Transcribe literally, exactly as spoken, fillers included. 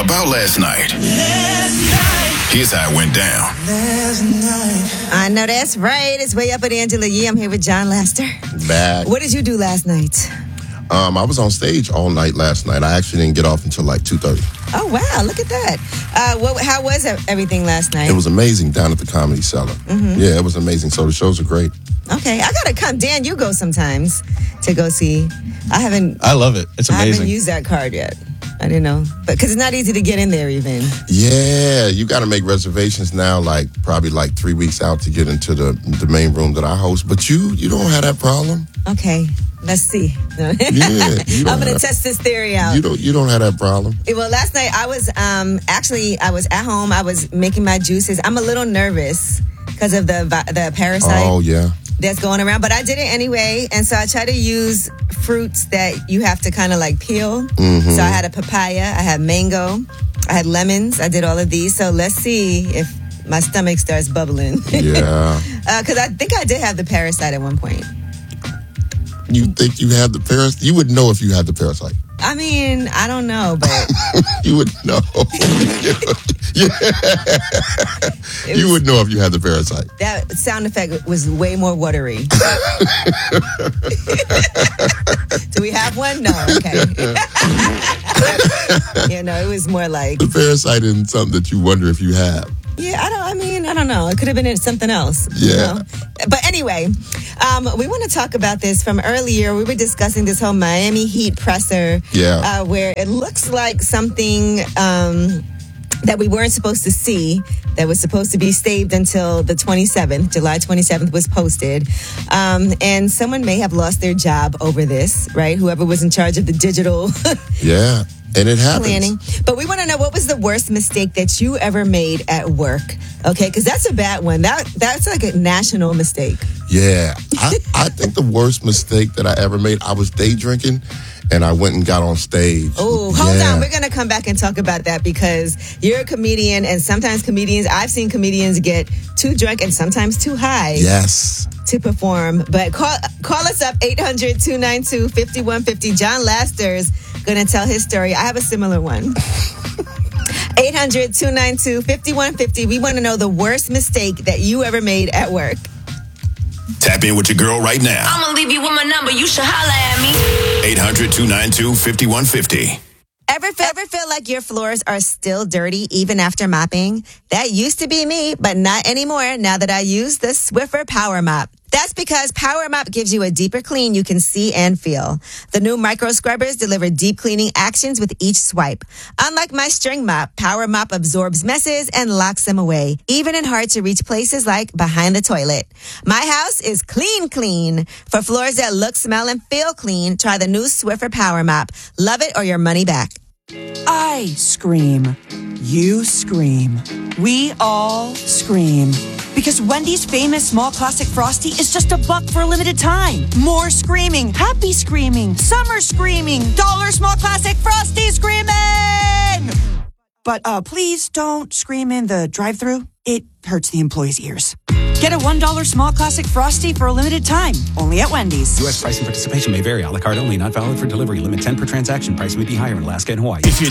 about last night. Last night. Here's how it went down. Last night. I know that's right. It's Way Up with Angela Yee. I'm here with John Laster. Back. What did you do last night? Um, I was on stage all night last night. I actually didn't get off until like two thirty. Oh, wow. Look at that. Uh, what, how was everything last night? It was amazing down at the Comedy Cellar. Mm-hmm. Yeah, it was amazing. So the shows are great. Okay. I got to come. Dan, you go sometimes to go see. I haven't. I love it. It's amazing. I haven't used that card yet. I didn't know. But because it's not easy to get in there even. Yeah, you got to make reservations now, like probably like three weeks out to get into the the main room that I host. But you, you don't have that problem. Okay. Let's see. Yeah, you don't I'm going to have- test this theory out. You don't, you don't have that problem. Well, last night I was um, actually I was at home. I was making my juices. I'm a little nervous because of the vi- the parasite Oh, yeah. that's going around, but I did it anyway. And so I try to use fruits that you have to kind of like peel. Mm-hmm. So I had a papaya, I had mango, I had lemons. I did all of these. So let's see if my stomach starts bubbling. Yeah. Because uh, I think I did have the parasite at one point. You think you have the parasite? You would know if you had the parasite. I mean, I don't know, but You would know. Yeah. it You was- would know if you had the parasite. that sound effect was way more watery. Do we have one? No. Okay. Yeah, no, it was more like, The parasite isn't something that you wonder if you have. yeah, I don't, I mean, I don't know. It could have been in something else. you Yeah. know? But anyway, um, we want to talk about this from earlier. We were discussing this whole Miami Heat presser. Yeah. Uh, where it looks like something um, that we weren't supposed to see, that was supposed to be saved until the twenty-seventh. July twenty-seventh was posted. Um, and someone may have lost their job over this, right? Whoever was in charge of the digital Yeah. And it happens. planning. But we want to know, what was the worst mistake that you ever made at work? Okay, because that's a bad one. That That's like a national mistake. Yeah. I, I think the worst mistake that I ever made, I was day drinking and I went and got on stage. Oh, hold Yeah. on. We're going to come back and talk about that because you're a comedian, and sometimes comedians, I've seen comedians get too drunk and sometimes too high Yes. to perform. But call call us up, eight hundred, two nine two, five one five zero. John Laster's going to tell his story. I have a similar one. eight hundred, two nine two, five one five zero. We want to know the worst mistake that you ever made at work. Tap in with your girl right now. I'ma leave you with my number. You should holla at me. eight hundred, two nine two, five one five zero. Ever feel, ever feel like your floors are still dirty even after mopping? That used to be me, but not anymore now that I use the Swiffer Power Mop. That's because Power Mop gives you a deeper clean you can see and feel. The new micro scrubbers deliver deep cleaning actions with each swipe. Unlike my string mop, Power Mop absorbs messes and locks them away, even in hard to reach places like behind the toilet. My house is clean, clean. For floors that look, smell, and feel clean, try the new Swiffer Power Mop. Love it or your money back. I scream. You scream. We all scream. Because Wendy's famous small classic Frosty is just a buck for a limited time. More screaming. Happy screaming. Summer screaming. Dollar small classic Frosty screaming! But uh, please don't scream in the drive-thru. It hurts the employees' ears. Get a one dollar small classic Frosty for a limited time. Only at Wendy's. U S price and participation may vary. A la carte only. Not valid for delivery. Limit ten per transaction. Price may be higher in Alaska and Hawaii. If you